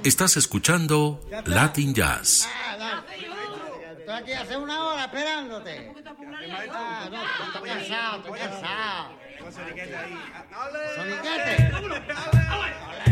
Estás escuchando Latin Jazz. Estoy aquí hace una hora esperándote. Estoy cansado. ¿Soniquete?